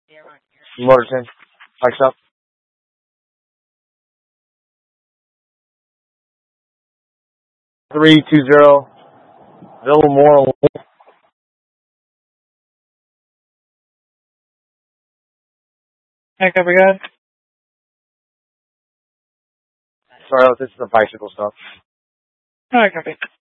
Motorton. Mike's up. Three two zero. Villamore. Hey, copy, guys. Sorry, this is the bicycle stuff. Alright, copy.